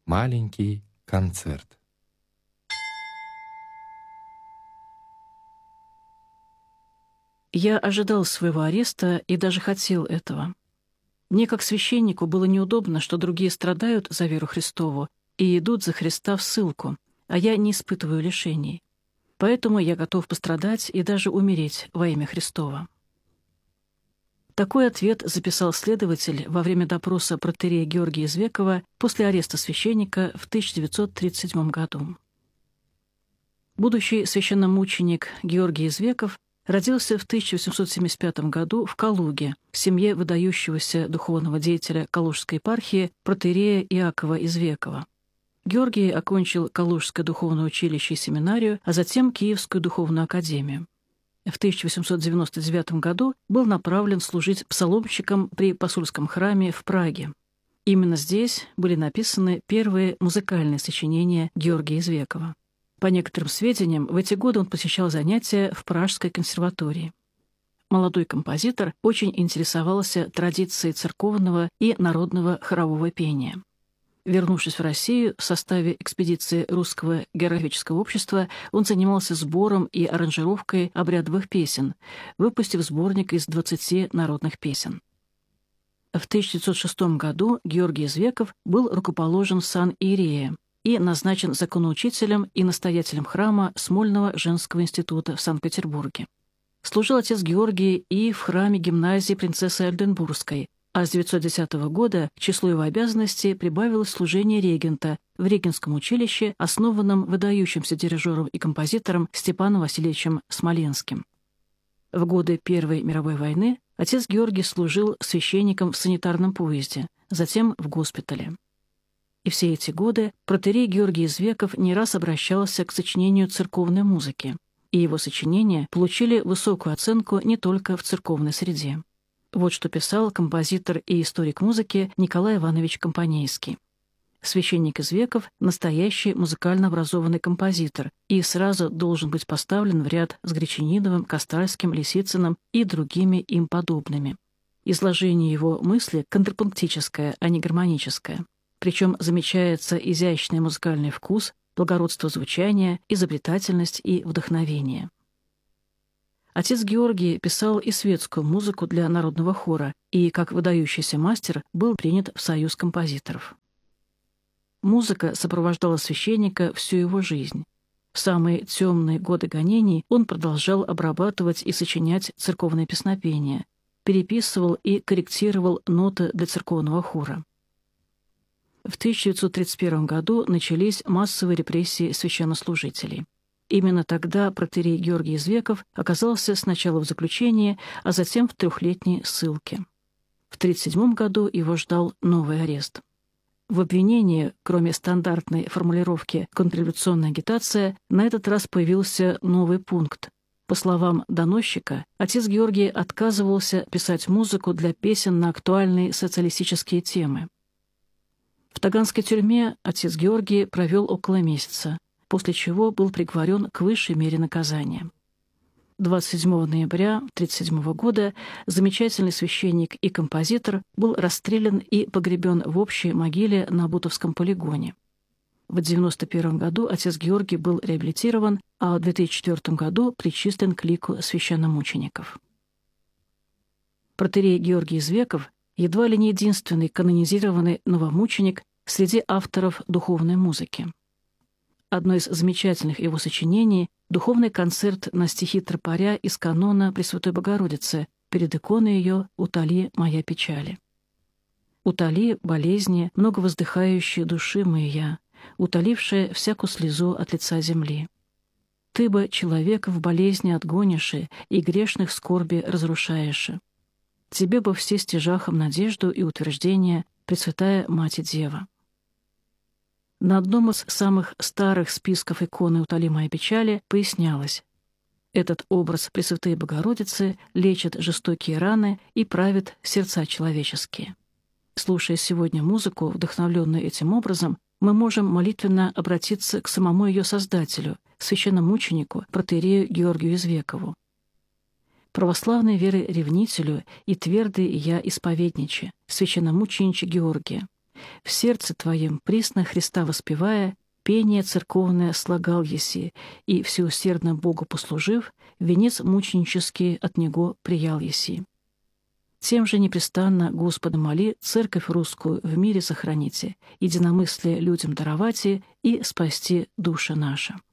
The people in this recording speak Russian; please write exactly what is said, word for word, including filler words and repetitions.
Маленький концерт. Я ожидал своего ареста и даже хотел этого. Мне, как священнику, было неудобно, что другие страдают за веру Христову и идут за Христа в ссылку, а я не испытываю лишений. Поэтому я готов пострадать и даже умереть во имя Христова. Такой ответ записал следователь во время допроса протоиерея Георгия Извекова после ареста священника в тысяча девятьсот тридцать седьмом году. Будущий священномученик Георгий Извеков родился в тысяча восемьсот семьдесят пятом году в Калуге в семье выдающегося духовного деятеля Калужской епархии протоиерея Иакова Извекова. Георгий окончил Калужское духовное училище и семинарию, а затем Киевскую духовную академию. В тысяча восемьсот девяносто девятом году был направлен служить псаломщиком при посольском храме в Праге. Именно здесь были написаны первые музыкальные сочинения Георгия Извекова. По некоторым сведениям, в эти годы он посещал занятия в Пражской консерватории. Молодой композитор очень интересовался традицией церковного и народного хорового пения. Вернувшись в Россию в составе экспедиции Русского географического общества, он занимался сбором и аранжировкой обрядовых песен, выпустив сборник из двадцати народных песен. В тысяча девятьсот шестом году Георгий Извеков был рукоположен в сан иерея и назначен законоучителем и настоятелем храма Смольного женского института в Санкт-Петербурге. Служил отец Георгий и в храме гимназии принцессы Ольденбургской, а с девятьсот десятого года к числу его обязанностей прибавилось служение регента в Регенском училище, основанном выдающимся дирижером и композитором Степаном Васильевичем Смоленским. В годы Первой мировой войны отец Георгий служил священником в санитарном поезде, затем в госпитале. И все эти годы протоиерей Георгий Извеков не раз обращался к сочинению церковной музыки, и его сочинения получили высокую оценку не только в церковной среде. Вот что писал композитор и историк музыки Николай Иванович Компанейский. Священник Извеков – настоящий музыкально образованный композитор и сразу должен быть поставлен в ряд с Гречанидовым, Костальским, Лисицыным и другими им подобными. Изложение его мысли контрапунктическое, а не гармоническое. Причем замечается изящный музыкальный вкус, благородство звучания, изобретательность и вдохновение. Отец Георгий писал и светскую музыку для народного хора и, как выдающийся мастер, был принят в союз композиторов. Музыка сопровождала священника всю его жизнь. В самые темные годы гонений он продолжал обрабатывать и сочинять церковные песнопения, переписывал и корректировал ноты для церковного хора. В тысяча девятьсот тридцать первом году начались массовые репрессии священнослужителей. Именно тогда протоиерей Георгий Извеков оказался сначала в заключении, а затем в трехлетней ссылке. В тридцать седьмом году его ждал новый арест. В обвинении, кроме стандартной формулировки «контрреволюционная агитация», на этот раз появился новый пункт. По словам доносчика, отец Георгий отказывался писать музыку для песен на актуальные социалистические темы. В таганской тюрьме отец Георгий провел около месяца, после чего был приговорен к высшей мере наказания. двадцать седьмого ноября тысяча девятьсот тридцать седьмого года замечательный священник и композитор был расстрелян и погребен в общей могиле на Бутовском полигоне. В девяносто первом году отец Георгий был реабилитирован, а в две тысячи четвёртом году причислен к лику священномучеников. Протоиерей Георгий Извеков едва ли не единственный канонизированный новомученик среди авторов духовной музыки. Одно из замечательных его сочинений — духовный концерт на стихи тропаря из канона Пресвятой Богородицы «Перед иконой ее утоли моя печали». «Утоли болезни, много воздыхающие души моя, утолившая всякую слезу от лица земли. Ты бы человека в болезни отгонишь и грешных скорби разрушаешь. Тебе бы все стяжахом надежду и утверждение, Пресвятая Мать и Дева». На одном из самых старых списков иконы «Утоли моей печали» пояснялось: этот образ Пресвятой Богородицы лечит жестокие раны и правит сердца человеческие. Слушая сегодня музыку, вдохновленную этим образом, мы можем молитвенно обратиться к самому ее создателю, священномученику, протоиерею Георгию Извекову. «Православной веры ревнителю и твердый я исповедниче, священномучениче Георгия, В сердце твоем, присно Христа воспевая, пение церковное слагал еси, и, всеусердно Богу послужив, венец мученический от Него приял еси. Тем же непрестанно Господа моли, церковь русскую в мире сохраните, единомыслие людям даровати и спасти души наши.